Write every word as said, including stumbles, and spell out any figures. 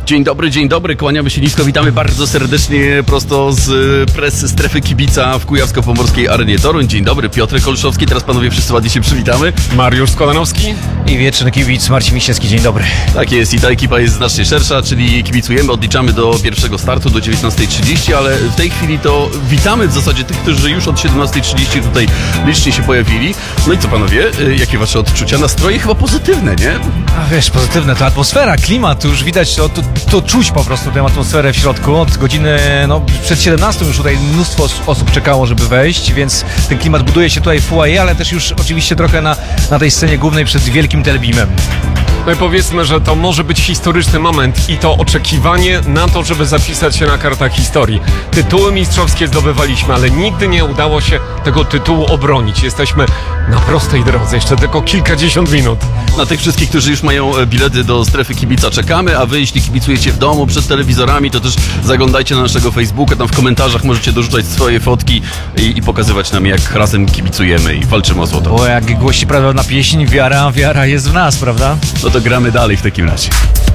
Dzień dobry, dzień dobry, kłaniamy się nisko, witamy bardzo serdecznie prosto z press strefy kibica w Kujawsko-Pomorskiej Arenie Toruń. Dzień dobry, Piotr Kolszowski, teraz panowie wszyscy ładnie się przywitamy. Mariusz Składanowski i wieczny kibic Marcin Miśniewski, dzień dobry. Tak jest i ta ekipa jest znacznie szersza, czyli kibicujemy, odliczamy do pierwszego startu, do dziewiętnastej trzydzieści, ale w tej chwili to witamy w zasadzie tych, którzy już od siedemnastej trzydzieści tutaj licznie się pojawili. No i co panowie, jakie wasze odczucia? Nastroje chyba pozytywne, nie? A wiesz, pozytywne, to atmosfera, klimat, to już widać, to, to, to czuć po prostu tę atmosferę w środku. Od godziny, no przed siedemnastą już tutaj mnóstwo osób czekało, żeby wejść, więc ten klimat buduje się tutaj w foyer, ale też już oczywiście trochę na, na tej scenie głównej przed wielkim telebimem. No i powiedzmy, że to może być historyczny moment i to oczekiwanie na to, żeby zapisać się na kartach historii. Tytuły mistrzowskie zdobywaliśmy, ale nigdy nie udało się tego tytułu obronić. Jesteśmy na prostej drodze, jeszcze tylko kilkadziesiąt minut. Na tych wszystkich, którzy już mają bilety do strefy kibica czekamy, a wy jeśli kibicujecie w domu, przed telewizorami, to też zaglądajcie na naszego Facebooka, tam w komentarzach możecie dorzucać swoje fotki i, i pokazywać nam, jak razem kibicujemy i walczymy o złoto. O, jak głosi prawda na pieśń, wiara, wiara jest w nas, prawda? No to gramy dalej w takim razie.